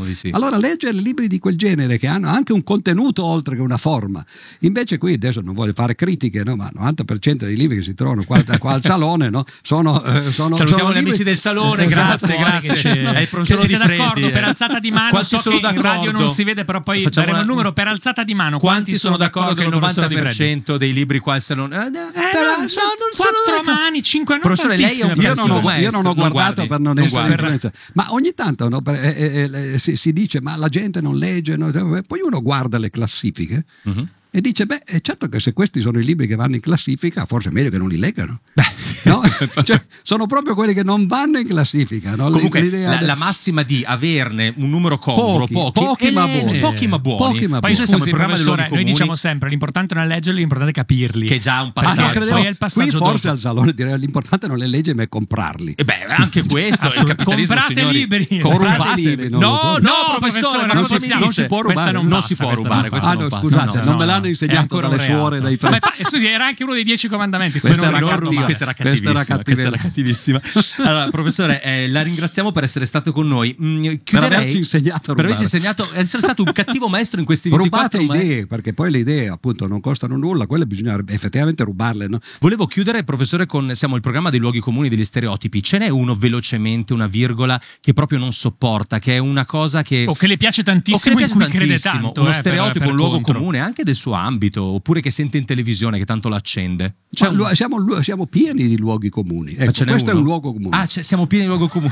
di sì. Allora leggere libri di quel genere che hanno anche un contenuto oltre che una forma. Invece qui adesso non voglio fare critiche, no? Ma il 90% dei libri che si trovano qua al salone, no? Salutiamo gli amici del salone, grazie. È il professore siete Di Freddi. d'accordo per alzata di mano? Quanti So sono che in d'accordo? radio non si vede, però poi daremo il numero per alzata di mano. Quanti sono d'accordo che il con professor Di Freddi? 90% dei libri qua al salone non sono 4 mani, 5 non Professore, lei è un tantissime. io non ho guardato per non essere guardi. influenza, ma ogni tanto no, si dice ma la gente non legge, no? Poi uno guarda le classifiche e dice è certo che se questi sono i libri che vanno in classifica forse è meglio che non li leggano, no? Cioè, sono proprio quelli che non vanno in classifica, no? Comunque la massima di averne un numero congruo, pochi ma buoni. Poi siamo scusi, il programma dei luoghi professore, noi comuni, diciamo sempre l'importante non è leggerli, l'importante è capirli, che è già un passaggio. Poi è il passaggio qui forse dopo. al salone direi l'importante non è leggere ma è comprarli. E anche questo è il capitalismo, comprate signori. libri, Rubateli, No, professore, non cosa si mi dice? può rubare, non si può rubare. Scusate, non me l'hanno insegnato dalle suore, dai fratelli. Scusi, era anche uno dei 10 comandamenti. Questa Era cattivissima. Allora, professore, la ringraziamo per essere stato con noi. Per averci insegnato a rubare. Per averci insegnato, essere stato un cattivo maestro in questi 24 Rubate idee, perché poi le idee appunto non costano nulla, quelle bisogna effettivamente rubarle, no? Volevo chiudere, professore, siamo il programma dei luoghi comuni, degli stereotipi. Ce n'è uno velocemente, una virgola che proprio non sopporta, che è una cosa che o che le piace tantissimo, in cui crede tanto, uno stereotipo, per un luogo contro. comune anche del suo ambito, oppure che sente in televisione che tanto l'accende. Siamo pieni di luoghi comuni. Ecco, questo è un luogo comune. Siamo pieni di luoghi comuni.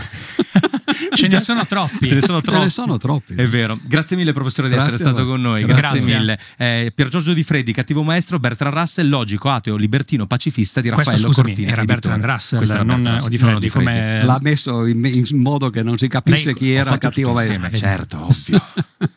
Ce ne sono troppi. Ce ne sono troppi. È vero. Grazie mille, professore, di essere stato con noi. Grazie mille. Pier Giorgio Di Freddi, Cattivo Maestro, Bertrand Russell, logico, ateo, libertino, pacifista di Raffaello Cortini. Era Bertrand Russell, non Di Freddi. L'ha messo in modo che non si capisse chi era Cattivo Maestro. Certo, ovvio.